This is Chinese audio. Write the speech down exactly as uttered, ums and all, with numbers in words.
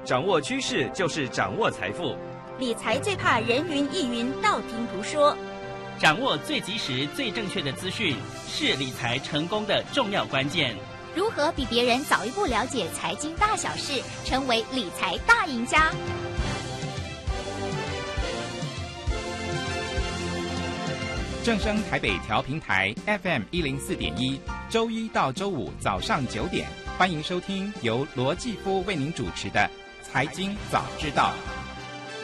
掌握趋势就是掌握财富。 理财最怕人云亦云，道听途说。 掌握最及时、最正确的资讯，是理财成功的重要关键。 如何比别人早一步了解财经大小事，成为理财大赢家？ 正声台北调频台 F M 一零四点一，周一到周五早上九点，欢迎收听由罗继夫为您主持的《财经早知道》。